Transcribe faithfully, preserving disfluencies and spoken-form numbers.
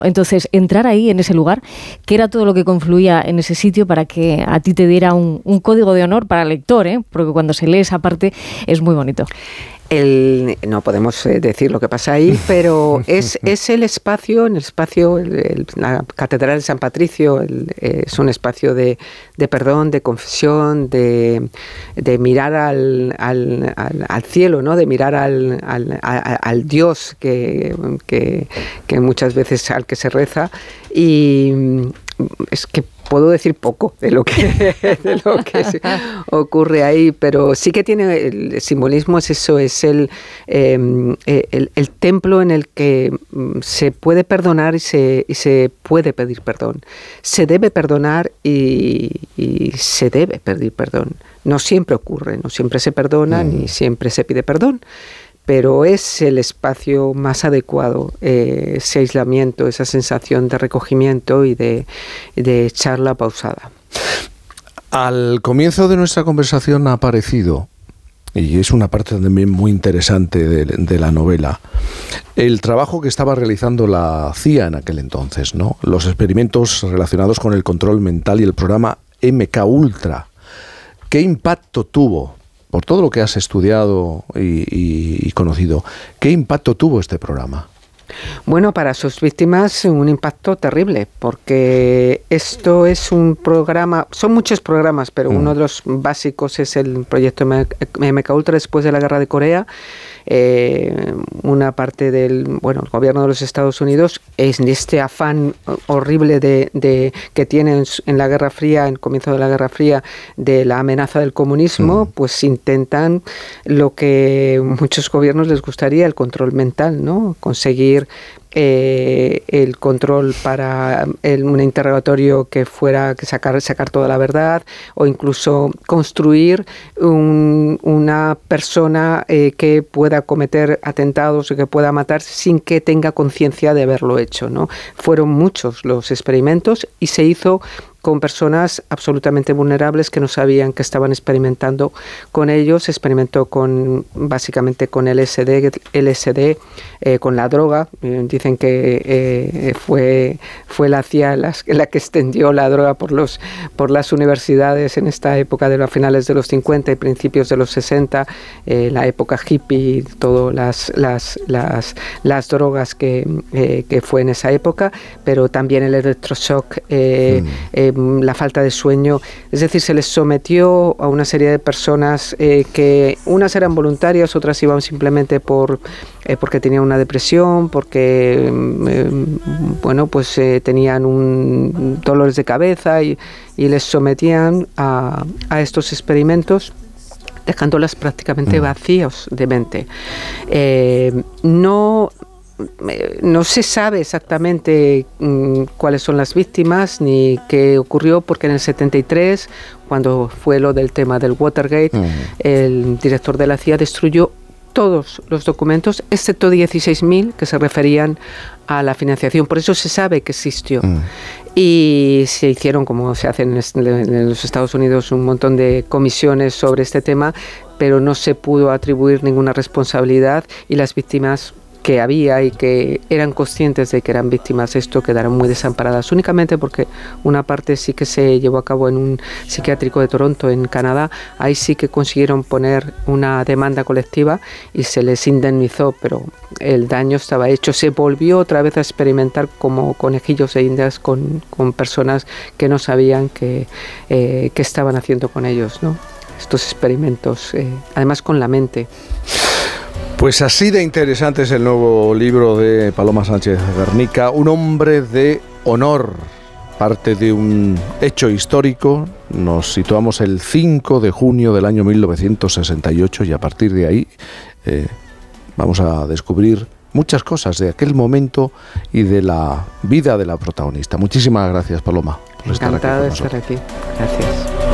Entonces, entrar ahí, en ese lugar, ¿qué era todo lo que confluía en ese sitio para que a ti te diera un, un código de honor para el lector, ¿eh? Porque cuando se lee esa parte es muy bonito. El, no podemos eh, decir lo que pasa ahí, pero es, es el espacio, en el espacio, el, el, la Catedral de San Patricio, el, eh, es un espacio de, de perdón, de confesión, de, de mirar al, al, al, al cielo, ¿no? De mirar al, al, al, al Dios que, que, que muchas veces al que se reza, y es que puedo decir poco de lo que, de lo que se ocurre ahí, pero sí que tiene el simbolismo, es eso, es el, eh, el, el templo en el que se puede perdonar y se, y se puede pedir perdón. Se debe perdonar y, y se debe pedir perdón. No siempre ocurre, no siempre se perdona, mm. ni siempre se pide perdón, pero es el espacio más adecuado, eh, ese aislamiento, esa sensación de recogimiento y de, de charla pausada. Al comienzo de nuestra conversación ha aparecido, y es una parte también muy interesante de, de la novela, el trabajo que estaba realizando la C I A en aquel entonces, ¿no? Los experimentos relacionados con el control mental y el programa M K Ultra. ¿Qué impacto tuvo? Por todo lo que has estudiado y, y, y conocido, ¿qué impacto tuvo este programa? Bueno, para sus víctimas un impacto terrible, porque esto es un programa, son muchos programas, pero mm. uno de los básicos es el proyecto M K Ultra después de la guerra de Corea. Eh, una parte del bueno el gobierno de los Estados Unidos es en este afán horrible de, de que tienen en la Guerra Fría, en el comienzo de la Guerra Fría, de la amenaza del comunismo, mm. pues intentan lo que muchos gobiernos les gustaría, el control mental, ¿no? Conseguir Eh, el control para el, un interrogatorio que fuera que sacar sacar toda la verdad, o incluso construir un, una persona eh, que pueda cometer atentados o que pueda matar sin que tenga conciencia de haberlo hecho, ¿no? Fueron muchos los experimentos y se hizo con personas absolutamente vulnerables que no sabían que estaban experimentando con ellos. Se experimentó con básicamente con L S D, L S D eh, con la droga. Eh, dicen que eh, fue fue la C I A la, la que extendió la droga por los por las universidades en esta época de los finales de los cincuenta y principios de los sesenta, eh, la época hippie, todas las las las las drogas que eh, que fue en esa época, pero también el electroshock. Eh, mm. eh, la falta de sueño, es decir, se les sometió a una serie de personas eh, que unas eran voluntarias, otras iban simplemente por eh, porque tenían una depresión, porque eh, bueno, pues eh, tenían un dolores de cabeza y, y les sometían a, a estos experimentos, dejándolas prácticamente vacíos de mente. Eh, no No se sabe exactamente mmm, cuáles son las víctimas ni qué ocurrió, porque en el setenta y tres, cuando fue lo del tema del Watergate, uh-huh. el director de la C I A destruyó todos los documentos, excepto dieciséis mil que se referían a la financiación. Por eso se sabe que existió. Uh-huh. Y se hicieron, como se hace en, en los Estados Unidos, un montón de comisiones sobre este tema, pero no se pudo atribuir ninguna responsabilidad, y las víctimas que había y que eran conscientes de que eran víctimas de esto quedaron muy desamparadas, únicamente porque una parte sí que se llevó a cabo en un psiquiátrico de Toronto, en Canadá. Ahí sí que consiguieron poner una demanda colectiva y se les indemnizó, pero el daño estaba hecho. Se volvió otra vez a experimentar como conejillos de indias con, con personas que no sabían qué eh, qué estaban haciendo con ellos, ¿no? Estos experimentos, eh, además con la mente. Pues así de interesante es el nuevo libro de Paloma Sánchez Guernica, Un hombre de honor, parte de un hecho histórico. Nos situamos el cinco de junio del año mil novecientos sesenta y ocho y a partir de ahí eh, vamos a descubrir muchas cosas de aquel momento y de la vida de la protagonista. Muchísimas gracias, Paloma, por estar aquí con nosotros. Encantada de estar aquí. Gracias.